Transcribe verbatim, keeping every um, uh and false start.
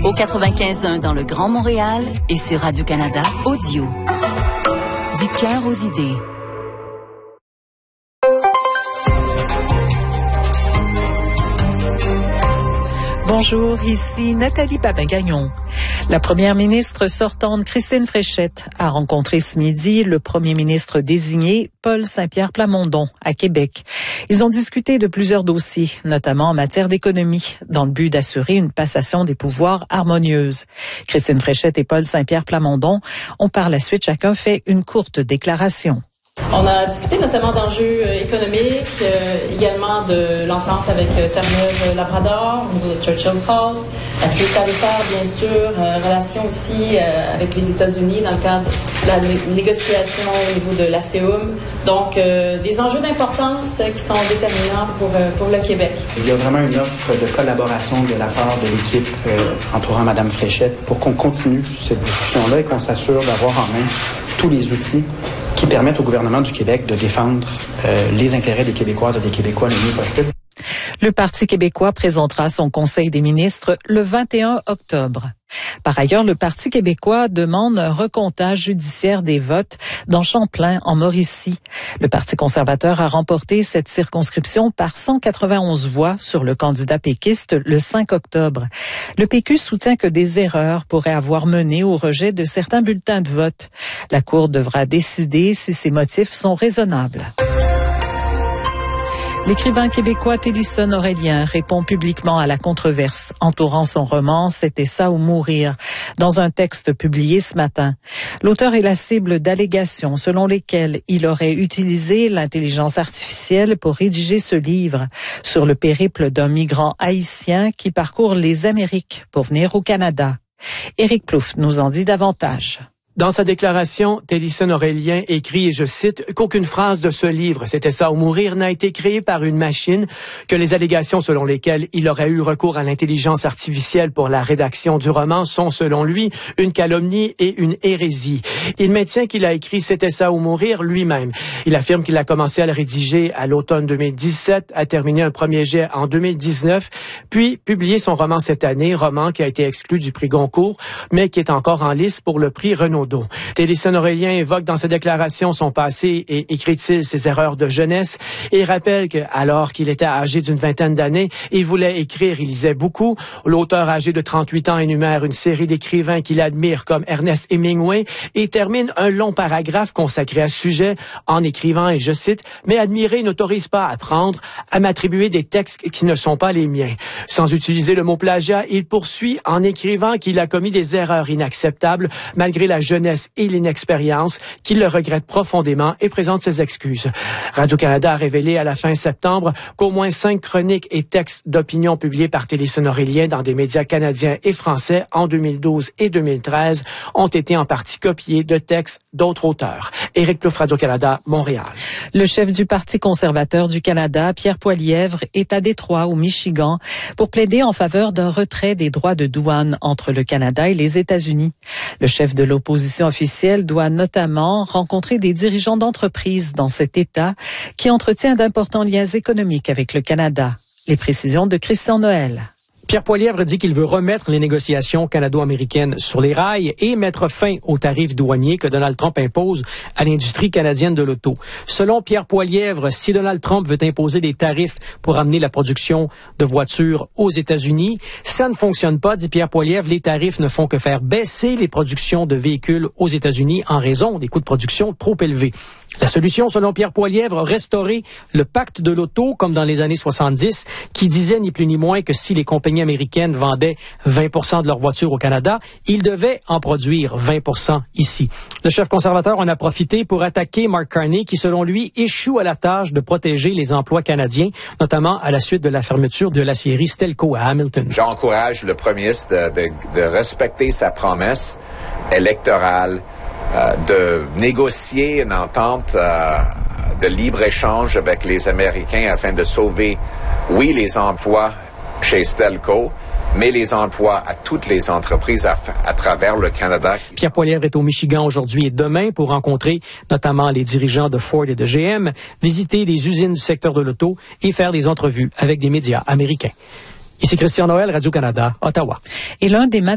au quatre-vingt-quinze un dans le Grand Montréal et sur Radio-Canada Audio. Du cœur aux idées. Bonjour, ici Nathalie Papin-Gagnon. La première ministre sortante Christine Fréchette a rencontré ce midi le premier ministre désigné Paul Saint-Pierre Plamondon à Québec. Ils ont discuté de plusieurs dossiers, notamment en matière d'économie, dans le but d'assurer une passation des pouvoirs harmonieuse. Christine Fréchette et Paul Saint-Pierre Plamondon ont par la suite chacun fait une courte déclaration. On a discuté notamment d'enjeux économiques, euh, également de l'entente avec euh, Terre-Neuve-Labrador, au niveau de Churchill Falls, la crise tarifaire, bien sûr, euh, relations aussi euh, avec les États-Unis dans le cadre de la né- négociation au niveau de l'A C U M. Donc, euh, des enjeux d'importance euh, qui sont déterminants pour, euh, pour le Québec. Il y a vraiment une offre de collaboration de la part de l'équipe euh, entourant Mme Fréchette pour qu'on continue cette discussion-là et qu'on s'assure d'avoir en main tous les outils qui permettent au gouvernement du Québec de défendre euh, les intérêts des Québécoises et des Québécois le mieux possible. Le Parti québécois présentera son Conseil des ministres le vingt et un octobre. Par ailleurs, le Parti québécois demande un recomptage judiciaire des votes dans Champlain, en Mauricie. Le Parti conservateur a remporté cette circonscription par cent quatre-vingt-onze voix sur le candidat péquiste le cinq octobre. Le P Q soutient que des erreurs pourraient avoir mené au rejet de certains bulletins de vote. La Cour devra décider si ces motifs sont raisonnables. L'écrivain québécois Télison Aurélien répond publiquement à la controverse entourant son roman « C'était ça ou mourir » dans un texte publié ce matin. L'auteur est la cible d'allégations selon lesquelles il aurait utilisé l'intelligence artificielle pour rédiger ce livre sur le périple d'un migrant haïtien qui parcourt les Amériques pour venir au Canada. Éric Plouffe nous en dit davantage. Dans sa déclaration, Télison Aurélien écrit, et je cite, qu'aucune phrase de ce livre, C'était ça ou mourir, n'a été créée par une machine, que les allégations selon lesquelles il aurait eu recours à l'intelligence artificielle pour la rédaction du roman sont, selon lui, une calomnie et une hérésie. Il maintient qu'il a écrit C'était ça ou mourir lui-même. Il affirme qu'il a commencé à le rédiger à l'automne deux mille dix-sept, a terminé un premier jet en deux mille dix-neuf, puis publié son roman cette année, roman qui a été exclu du prix Goncourt, mais qui est encore en lice pour le prix Renaudot. Télison Aurélien évoque dans sa déclaration son passé et écrit-il ses erreurs de jeunesse et rappelle que, alors qu'il était âgé d'une vingtaine d'années, il voulait écrire, il lisait beaucoup. L'auteur âgé de trente-huit ans énumère une série d'écrivains qu'il admire comme Ernest Hemingway et termine un long paragraphe consacré à ce sujet en écrivant, et je cite, « Mais admirer n'autorise pas à apprendre, à m'attribuer des textes qui ne sont pas les miens. » Sans utiliser le mot plagiat, il poursuit en écrivant qu'il a commis des erreurs inacceptables malgré la jeunesse et l'inexpérience, qu'il le regrette profondément et présente ses excuses. Radio-Canada a révélé à la fin septembre qu'au moins cinq chroniques et textes d'opinion publiés par Télison Aurélien dans des médias canadiens et français en deux mille douze et deux mille treize ont été en partie copiés de textes d'autres auteurs. Éric Plouffe, Radio-Canada, Montréal. Le chef du Parti conservateur du Canada, Pierre Poilievre, est à Détroit, au Michigan, pour plaider en faveur d'un retrait des droits de douane entre le Canada et les États-Unis. Le chef de l'opposition officielle doit notamment rencontrer des dirigeants d'entreprises dans cet État qui entretient d'importants liens économiques avec le Canada. Les précisions de Christian Noël. Pierre Poilievre dit qu'il veut remettre les négociations canado-américaines sur les rails et mettre fin aux tarifs douaniers que Donald Trump impose à l'industrie canadienne de l'auto. Selon Pierre Poilievre, si Donald Trump veut imposer des tarifs pour amener la production de voitures aux États-Unis, ça ne fonctionne pas, dit Pierre Poilievre. Les tarifs ne font que faire baisser les productions de véhicules aux États-Unis en raison des coûts de production trop élevés. La solution, selon Pierre Poilievre, restaurer le pacte de l'auto comme dans les années soixante-dix, qui disait ni plus ni moins que si les compagnies américaines vendaient vingt pour cent de leurs voitures au Canada, ils devaient en produire vingt pour cent ici. Le chef conservateur en a profité pour attaquer Mark Carney, qui, selon lui, échoue à la tâche de protéger les emplois canadiens, notamment à la suite de la fermeture de l'aciérie Stelco à Hamilton. J'encourage le premier ministre de, de, de respecter sa promesse électorale, Euh, de négocier une entente euh, de libre-échange avec les Américains afin de sauver, oui, les emplois chez Stelco, mais les emplois à toutes les entreprises à, à travers le Canada. Pierre Poilievre est au Michigan aujourd'hui et demain pour rencontrer notamment les dirigeants de Ford et de G M, visiter des usines du secteur de l'auto et faire des entrevues avec des médias américains. Ici Christian Noël, Radio-Canada, Ottawa. Et l'un des